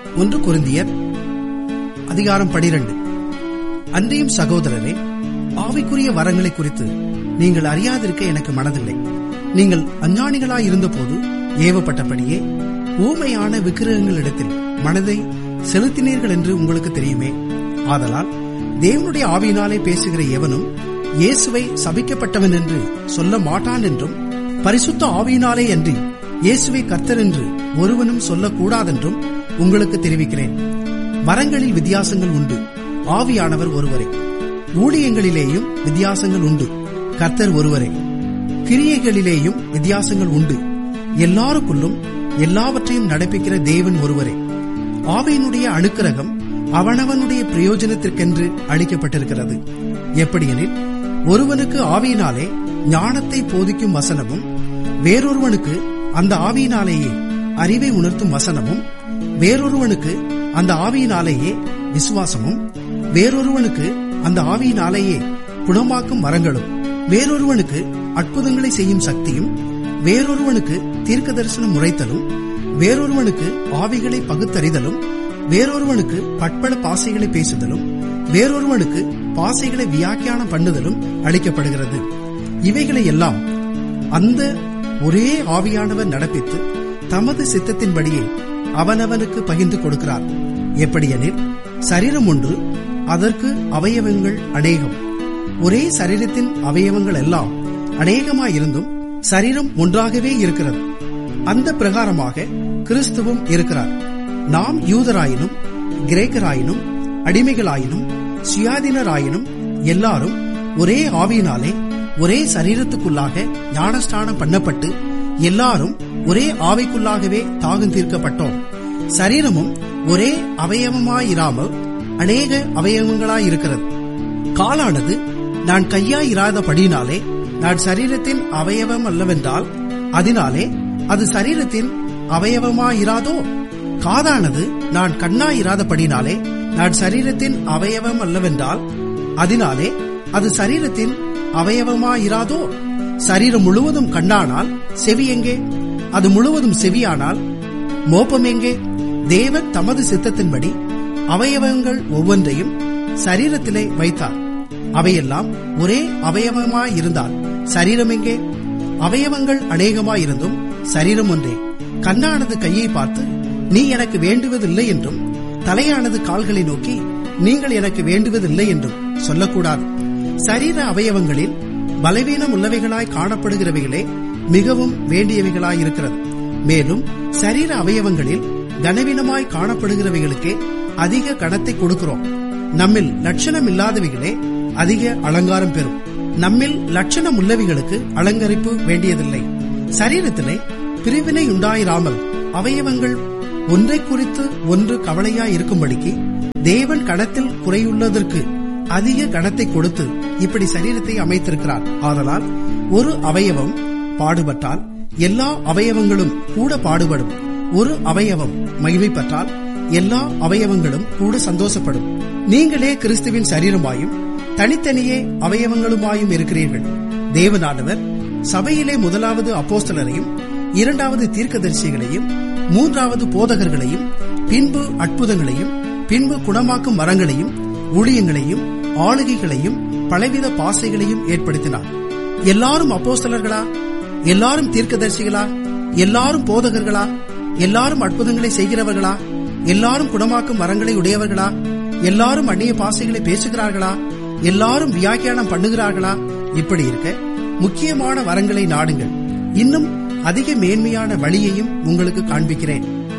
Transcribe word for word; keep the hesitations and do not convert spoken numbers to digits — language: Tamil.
ஒன்று கொரிந்தியர் அதிகாரம் பனிரெண்டு. அன்றியும் சகோதரரே, ஆவிக்குரிய வரங்களை குறித்து நீங்கள் அறியாதிருக்க எனக்கு மனதில்லை. நீங்கள் அஞ்ஞானிகளாய் இருந்தபோது ஏவப்பட்டபடியே ஊமையான விக்கிரகங்களிடத்தில் மனதை செலுத்தினீர்கள் என்று உங்களுக்கு தெரியுமே. ஆதலால் தேவனுடைய ஆவியினாலே பேசுகிற எவனும் இயேசுவை சபிக்கப்பட்டவன் என்று சொல்ல மாட்டான் என்றும், பரிசுத்த ஆவியினாலே அன்றி இயேசுவை கர்த்தர் என்று ஒருவனும் சொல்லக்கூடாதென்றும் உங்களுக்கு தெரிவிக்கிறேன். வரங்களில் வித்தியாசங்கள் உண்டு, ஆவியானவர் ஒருவரே. ஊழியங்களிலேயும் வித்தியாசங்கள் உண்டு, கர்த்தர் ஒருவரே. கிரியைகளிலேயும் வித்தியாசங்கள் உண்டு, எல்லாருக்குள்ளும் எல்லாவற்றையும் நடப்பிக்கிற தேவன் ஒருவரே. ஆவியினுடைய அனுக்கிரகம் அவனவனுடைய பிரயோஜனத்திற்கென்று அளிக்கப்பட்டிருக்கிறது. எப்படியெனில், ஒருவனுக்கு ஆவியினாலே ஞானத்தை போதிக்கும் வசனமும், வேறொருவனுக்கு அந்த ஆவியினாலேயே அறிவை உணர்த்தும் வசனமும், வேறொருவனுக்கு அந்த ஆவியினாலேயே விசுவாசமும், வேறொருவனுக்கு அந்த ஆவியினாலேயே குணமாக்கும் வரங்களும், வேறொருவனுக்கு அற்புதங்களை செய்யும் சக்தியும், வேறொருவனுக்கு தீர்க்க தரிசனம் உரைத்தலும், வேறொருவனுக்கு ஆவிகளை பகுத்தறிதலும், வேறொருவனுக்கு பட்பல பாசைகளை பேசுதலும், வேறொருவனுக்கு பாசைகளை வியாக்கியானம் பண்ணுதலும் அளிக்கப்படுகிறது. இவைகளை எல்லாம் அந்த ஒரே ஆவியானவர் நடப்பித்து தமது சித்தத்தின்படியே அவனவனுக்கு பகிர்ந்து கொடுக்கிறார். எப்படியெனில், சரீரம் ஒன்று, அதற்கு அவயவங்கள் அநேகம். ஒரே சரீரத்தின் அவயவங்கள் எல்லாம் அநேகமாயிருந்தும் சரீரம் ஒன்றாகவே இருக்கிறது. அந்த பிரகாரமாக கிறிஸ்துவும் இருக்கிறார். நாம் யூதராயினும் கிரேக்கராயினும் அடிமைகளாயினும் சுயாதீனராயினும் எல்லாரும் ஒரே ஆவியினாலே ஒரே சரீரத்துக்குள்ளாக ஞானஸ்நானம் பண்ணப்பட்டு எல்லாரும் ஒரே ஆவிக்குள்ளாகவே தாகம் தீர்க்கப்பட்டோம். சரீரமும் ஒரே அவயவமாயிராமல் அநேக அவயவங்களாயிருக்கிறது. காலானது நான் கையாயிராதபடியினாலே நான் சரீரத்தின் அவயவம் அல்லவென்றால் அதனாலே அது சரீரத்தின் அவயவமாயிராதோ? காதானது நான் கண்ணாயிராதபடினாலே நான் சரீரத்தின் அவயவம் அல்லவென்றால் அதனாலே அது சரீரத்தின் அவயவமாயிராதோ? சரீரம் முழுவதும் கண்ணானால் செவி எங்கே? அது முழுவதும் செவியானால் மோப்பம் எங்கே? தேவன் தமது சித்தத்தின்படி அவயவங்கள் ஒவ்வொன்றையும் சரீரத்திலே வைத்தார். அவையெல்லாம் ஒரே அவயவமாயிருந்தால் சரீரம் எங்கே? அவயவங்கள் அநேகமாயிருந்தும் சரீரம் ஒன்றே. கண்ணானது கையை பார்த்து நீ எனக்கு வேண்டுவதில்லை என்றும், தலையானது கால்களை நோக்கி நீங்கள் எனக்கு வேண்டுவதில்லை என்றும் சொல்லக்கூடாது. சரீர அவயவங்களில் பலவீனம் உள்ளவைகளாய் காணப்படுகிறவைகளே மிகவும் வேண்டியவைகளாயிருக்கிறது. மேலும் சரீர அவயவங்களில் கனவீனமாய் காணப்படுகிறவைகளுக்கே அதிக கனத்தை கொடுக்கிறோம். நம்மில் லட்சணம் இல்லாதவைகளே அதிக அலங்காரம் பெறும். நம்மில் லட்சணம் உள்ளவைகளுக்கு அலங்கரிப்பு வேண்டியதில்லை. சரீரத்திலே பிரிவினை உண்டாயிராமல் அவயவங்கள் ஒன்றை குறித்து ஒன்று கவலையாய் இருக்கும்படிக்கு தேவன் கணத்தில் குறையுள்ளதற்கு அதிக கணத்தை கொடுத்து இப்படி சரீரத்தை அமைத்திருக்கிறார். ஆதலால் ஒரு அவயவம் பாடுபட்டால் எல்லா அவயவங்களும் கூட பாடுபடும். ஒரு அவயவம் மகிமைப்பட்டால் எல்லா அவயவங்களும் கூட சந்தோஷப்படும். நீங்களே கிறிஸ்துவின் சரீரமாயும் தனித்தனியே அவயவங்களுமாயும் இருக்கிறீர்கள். தேவனானவர் சபையிலே முதலாவது அப்போஸ்தலரையும், இரண்டாவது தீர்க்கதரிசிகளையும், மூன்றாவது போதகர்களையும், பின்பு அற்புதங்களையும், பின்பு குணமாக்கும் வரங்களையும், ஊழியங்களையும், ஆளுகைகளையும், பலவித பாசைகளையும் ஏற்படுத்தினார். எல்லாரும் அப்போஸ்தலர்களா? எல்லாரும் தீர்க்கதரிசிகளா? எல்லாரும் போதகர்களா? எல்லாரும் அற்புதங்களை செய்கிறவர்களா? எல்லாரும் குணமாக்கும் வரங்களை உடையவர்களா? எல்லாரும் அந்நிய பாசைகளை பேசுகிறார்களா? எல்லாரும் வியாக்கியானம் பண்ணுகிறார்களா? இப்படி இருக்க முக்கியமான வரங்களை நாடுங்கள். இன்னும் அதிக மேன்மையான வழியையும் உங்களுக்கு காண்பிக்கிறேன்.